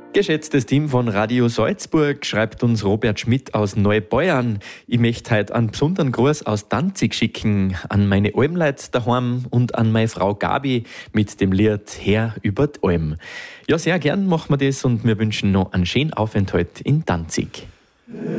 Geschätztes Team von Radio Salzburg, schreibt uns Robert Schmidt aus Neubeuern. Ich möchte heute einen besonderen Gruß aus Danzig schicken an meine Almleute daheim und an meine Frau Gabi mit dem Lied Her über die Alm. Ja, sehr gern machen wir das und wir wünschen noch einen schönen Aufenthalt in Danzig.